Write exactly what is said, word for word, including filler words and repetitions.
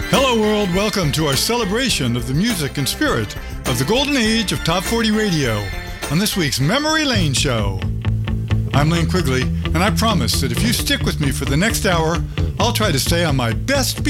Hello world, welcome to our celebration of the music and spirit of the golden age of Top forty Radio on this week's Memory Lane Show. I'm Lane Quigley, and I promise that if you stick with me for the next hour, I'll try to stay on my best beat